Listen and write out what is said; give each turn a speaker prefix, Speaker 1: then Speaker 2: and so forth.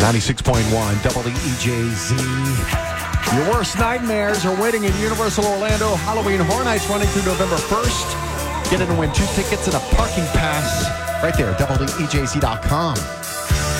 Speaker 1: 96.1 WEJZ. Your worst nightmares are waiting in Universal Orlando. Halloween Horror Nights running through November 1st. Get in and win 2 tickets and a parking pass right there, WEJZ.com.